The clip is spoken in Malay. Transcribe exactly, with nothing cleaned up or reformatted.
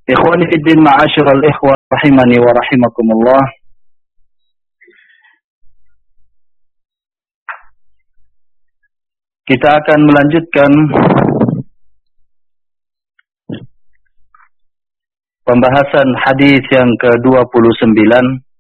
Ikhwani fiddin, ma'asyiral ikhwah rahimani wa rahimakumullah. Kita akan melanjutkan pembahasan hadis yang ke dua puluh sembilan